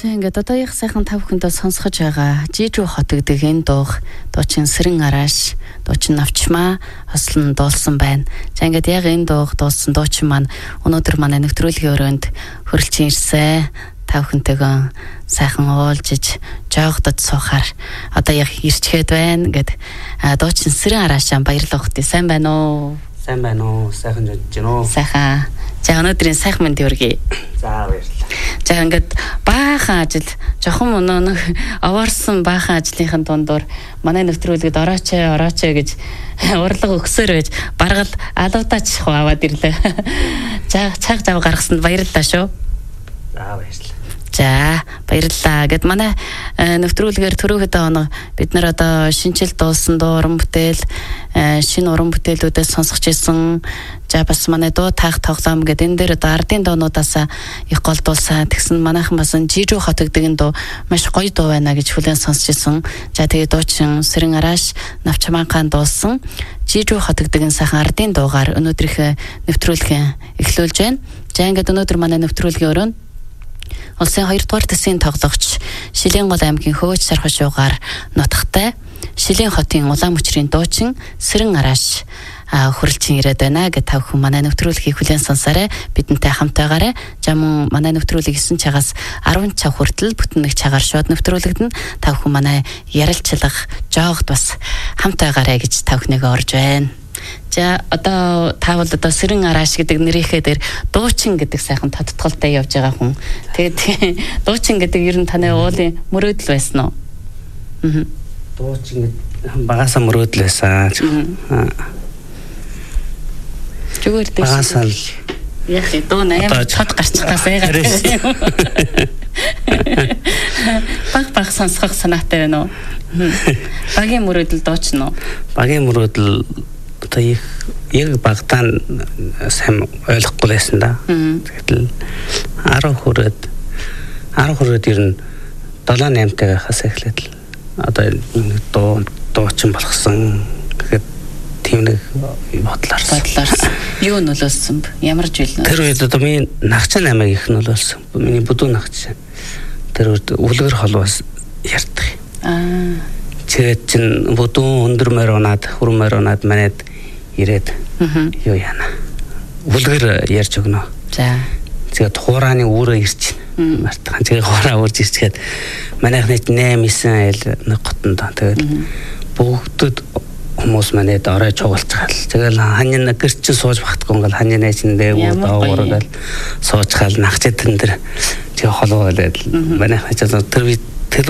ингээд одоо их сайхан тав хүндээ сонсгож байгаа жижиг хот гэдэг энэ дуучин сэрэн арааш дуучин навчмаа хослон дуулсан байна. За ингээд яг энэ дуулсан дуучин маань өнөөдөр манай нэвтрүүлгийн өрөөнд хөрөлж ирсэн. Тав хүнтэйгөө сайхан уулзж жоогдод суухаар одоо яг ирчгээд байна гэд дуучин сэрэн араашаа баярлалаа хөтэ. Сайн байна уу? Сайн байна уу? Сайхан жиж гэнэ үү? Сайхан. За өнөөдрийн сайхан мэнд хүргэе. За баярлалаа. За ингээд баахан ажил жохон нэг овоорсон баахан ажлынхын дундуур манай нэвтрүүлгэд орооч гэж урлаг өгсөөр байж баргал алавдаач аваад ирлээ. За цаг зав гаргасанд баярлалаа шүү. За баярлалаа. За баярлалаа. Гэт манай нэвтрүүлгээр түрүү хэдэн хоног бид нар одоо шинжил дуулсан дуу уран бүтээл шинэ уран бүтээлүүдээс сонсгож ирсэн. За бас манай дуу таах тоглоом гэдэг энэ дээр одоо ардын дуунуудаас их голдуулсан. Тэгсэн манайхан бас жижиг хот гэдэг дуу маш гоё дуу байна гэж хүлээн сонсч ирсэн. За тэгээ дуучин сэрэн арааш навчмаанхаан дуулсан жижиг хот гэдэг сайхан ардын дуугаар өнөөдрийнхээ нэвтрүүлгээ эхлүүлж байна. За ингээд өнөөдөр манай нэвтрүүлгийн өрөөнд улсын 2 дугаар төсвийн тоглогч Шилэнгол аймгийн Хөөж сар хошуугаар нутагтай Шилэн хотын улаан мөчрийн дуучин сэрэн арааш хөрөлчин ирээд байна гэж тав хүн манай нэвтрүүлгийг хүлээн сонсоорой. Бидэнтэй хамтаагаарай. За мөн манай нэвтрүүлгийг 9 цагаас 10 цаг хүртэл бүтэн нэг цагаар шууд нэвтрүүлэгдэн тав хүн манай ярилцлага жоогд бас хамтаагаарай гэж тав хүнийгээ орж байна. За одоо таавал одоо сэрэн арааш гэдэг нэрийнхээ дээр дуучин гэдэг сайхан тодтголтой явж байгаа хүн. Тэгээд дуучин гэдэг ер нь таны уулын мөрөөдөл байсан уу? Дуучин гэдэг багасаа мөрөөдөл байсан. Зүгээр дээ. Багасаа яг дуу наяа тод гарчихгаас айгаад юм. Баг сонсох санаатай байна уу? Багийн мөрөөдөл дуучин уу? Багийн мөрөөдөл одоо яг багтаан сайн ойлгохгүй байсан да. Тэгэл 10 хүрээд ер нь 7-8 тагахаас эхлээд одоо дуучин болгосон гэхэд тийм нэг бодлоорсон. Юу нөлөөлсөн бэ? Ямар жил нөлөөлсөн? Тэр үед одоо миний нагчаа 8 их нөлөөлсөн. Миний бүдүүн нагчаа. Тэр үед үлгэр холбоос ярьдаг. Тэгээд чин бүдүүн өндөр унаад хүрмээр унаад манайд ирээд юу яана. Үлгэр ярьж өгнө. За. Тэгээд хурааны үүрээ ирж байна. Мартхан тэгээд хураа үрж ирчгээд манайхны 8-9 айл нэг готонд. Тэгээд бүгдд хүмүүс манайд орой чугалцгаал. Тэгэл ханьна гэрч сууж багтгүй ингээл ханьна нэчэндээ ууургаал суучгаал нагчтэн дээр тэг холоолээд манайхны тэр